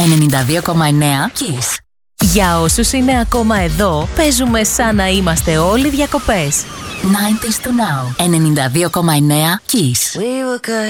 92,9 Kiss. Για όσους είναι ακόμα εδώ, παίζουμε σαν να είμαστε όλοι διακοπές. 90s to now. 92,9 Kiss. We were good.